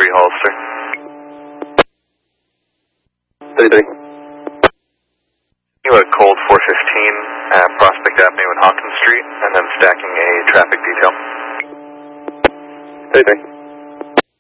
Hollister. 33. You at Cold 415 at Prospect Avenue and Hawkins Street, and then stacking a traffic detail. 33.